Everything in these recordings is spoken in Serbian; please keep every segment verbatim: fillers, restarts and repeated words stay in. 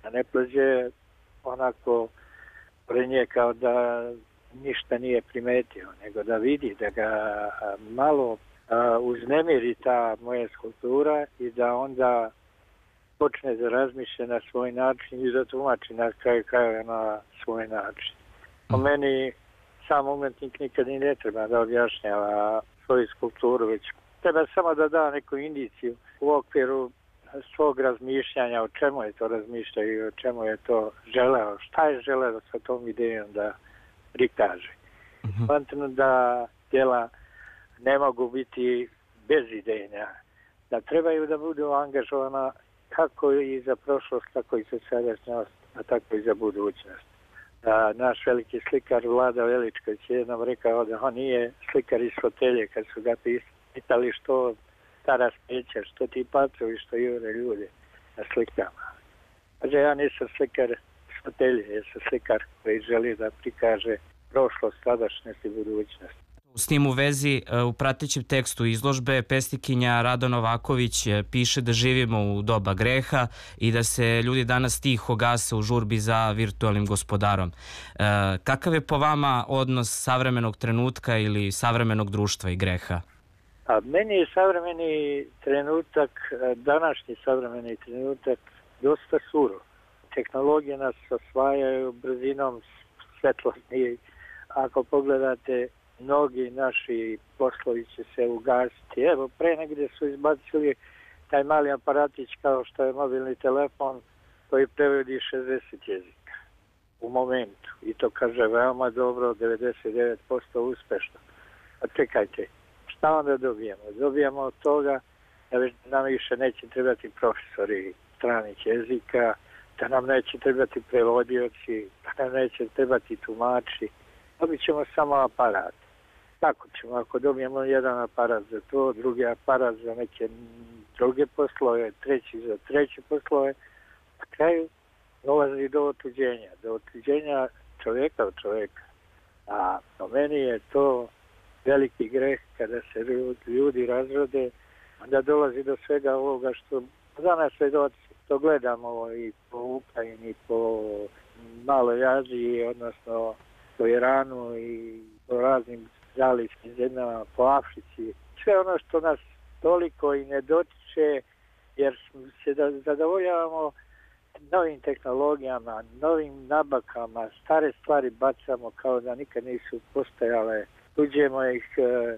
da ne prođe onako pre nje kao da ništa nije primetio, nego da vidi, da ga malo a, uznemiri ta moja skulptura i da onda počne da razmišlja na svoj način i da tumači na kraju kraja na svoj način. Po meni sam umetnik nikad i ne treba da objašnjava svoju skulpturu, već treba samo da da neku indiciju u okviru svog razmišljanja, o čemu je to razmišljao i o čemu je to želeo, šta je želeo sa tom idejom da prikaže. Smatram da djela ne mogu biti bezidejna, da trebaju da budu angažovana kako i za prošlost, tako i za sadašnjost, a tako i za budućnost. Da naš veliki slikar Vlada Veličković je jednom rekao da on nije slikar iz fotelje, kad su ga pitali što stara smeća, što ti pacovi, što jure ljudi na slikama. Kaže, ja nisam slikar iz fotelje, ja sam slikar koji želi da prikaže prošlost, sadašnjost i budućnost. S tim u vezi, u pratećem tekstu izložbe pesnikinja Rada Novaković piše da živimo u doba greha i da se ljudi danas tiho gase u žurbi za virtualnim gospodarom. Kakav je po vama odnos savremenog trenutka ili savremenog društva i greha? A meni je savremeni trenutak, današnji savremeni trenutak, dosta surov. Tehnologije nas osvajaju brzinom svetlosti. Ako pogledate, mnogi naši poslovi će se ugasiti. Evo, pre negdje su izbacili taj mali aparatić kao što je mobilni telefon koji prevodi šezdeset jezika u momentu. I to kaže veoma dobro, devedeset devet posto uspešno. A čekajte, šta onda dobijemo? Dobijemo od toga da nam više neće trebati profesori stranih jezika, da nam neće trebati prevodioci, da nam neće trebati tumači. Dobit ćemo samo aparat. Tako ćemo, ako dobijemo jedan aparat za to, drugi aparat za neke druge poslove, treći za treće poslove, na kraju dolazi do otuđenja, do otuđenja čovjeka od čovjeka. A po meni je to veliki greh kada se ljudi razrode, onda dolazi do svega ovoga što danas svedoci, to gledamo i po Ukrajini, po Maloj Aziji, odnosno po Iranu i po raznim zalijskim zemljama, po Africi. Sve ono što nas toliko i ne dotiče, jer se zadovoljavamo novim tehnologijama, novim nabakama, stare stvari bacamo kao da nikad nisu postojale. Tuđemo ih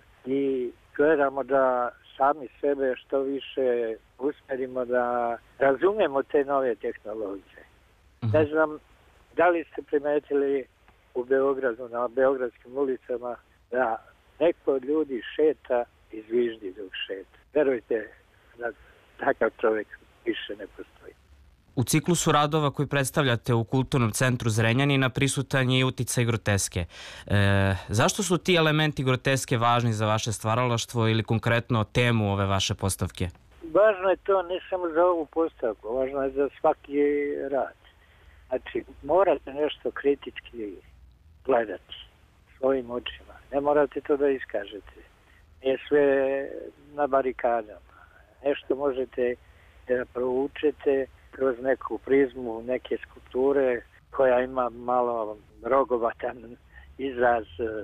i gledamo da sami sebe što više usmerimo da razumemo te nove tehnologije. Ne znam, da li ste primetili u Beogradu, na beogradskim ulicama, da neko od ljudi šeta i zviždi dok šeta. Verujte da takav čovjek više ne postoji. U ciklusu radova koji predstavljate u Kulturnom centru Zrenjanina prisutan je i uticaj groteske. E, zašto su ti elementi groteske važni za vaše stvaralaštvo ili konkretno temu ove vaše postavke? Važno je to ne samo za ovu postavku, važno je za svaki rad. Znači, morate nešto kritički gledati svojim očima. Ne morate to da iskažete. Nije sve na barikadama. Nešto možete da proučete kroz neku prizmu, neke skulpture koja ima malo rogovatan izraz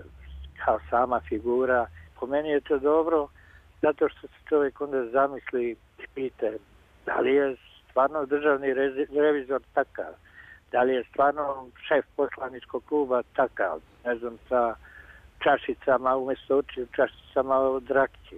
kao sama figura. Po meni je to dobro zato što se čovjek onda zamisli i pita da li je stvarno državni revizor takav, da li je stvarno šef poslaničkog kluba takav, ne znam, sa čašicama umjesto očiju, čašicama od rakije,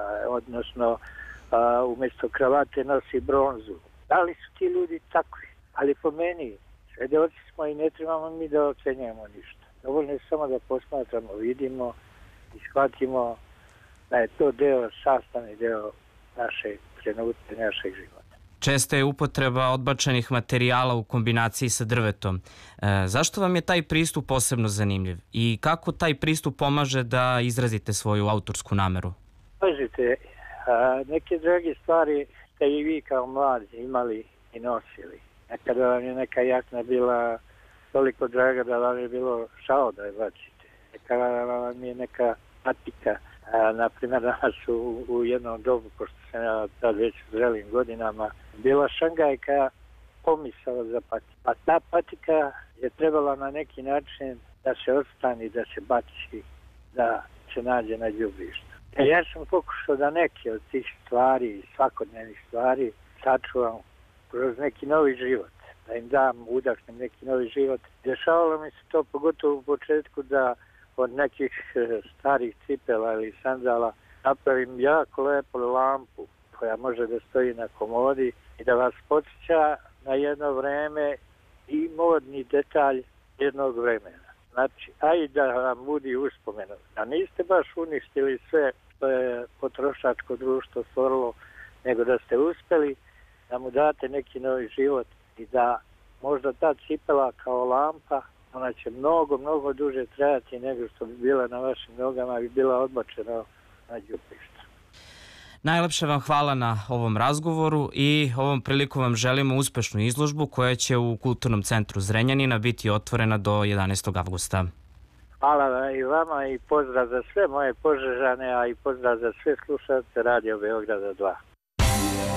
odnosno a, umjesto kravate nosi bronzu. Da li su ti ljudi takvi? Ali po meni, svedoci smo i ne trebamo mi da ocenjujemo ništa. Dovoljno je samo da posmatramo, vidimo i shvatimo da je to deo, sastavni deo naše trenutka, našeg života. Česta je upotreba odbačenih materijala u kombinaciji sa drvetom. E, zašto vam je taj pristup posebno zanimljiv? I kako taj pristup pomaže da izrazite svoju autorsku nameru? Pazite, neke druge stvari ste i vi kao mladi imali i nosili. Nekada vam je neka jakna bila toliko draga da vam je bilo šao da je bacite. Nekada vam je neka patika. Na primjer, danas u, u jednom dobu, pošto sam ja tad već u zrelim godinama, bila šangajka pomisao za patiku. A ta patika je trebala na neki način da se odstani, da se baci, da se nađe na đubrištu. E, ja sam pokušao da neke od tih stvari, svakodnevnih stvari, sačuvam kroz neki novi život, da im dam, udahnem neki novi život. Dešavalo mi se to pogotovo u početku da od nekih starih cipela ili sandala napravim jako lepu lampu koja može da stoji na komodi i da vas podsjeća na jedno vreme i modni detalj jednog vremena. Znači, aj da vam budi uspomenu, da niste baš uništili sve što je potrošačko društvo stvorilo, nego da ste uspeli da mu date neki novi život i da možda ta cipela kao lampa, ona će mnogo, mnogo duže trajati nego što bi bila na vašim nogama, bi bila odbačena na đubrištu. Najlepše vam hvala na ovom razgovoru i ovom priliku vam želimo uspešnu izložbu koja će u Kulturnom centru Zrenjanina biti otvorena do jedanaestog avgusta. Hvala i vama i pozdrav za sve moje Požežane, a i pozdrav za sve slušalce Radio Beograda dva.